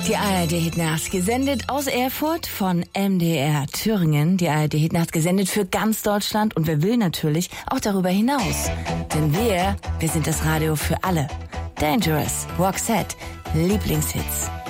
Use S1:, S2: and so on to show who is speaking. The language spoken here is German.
S1: Die ARD-Hitnacht gesendet aus Erfurt von MDR Thüringen. Die ARD-Hitnacht gesendet für ganz Deutschland und wer will natürlich auch darüber hinaus. Denn wir sind das Radio für alle. Dangerous, Roxette, Lieblingshits.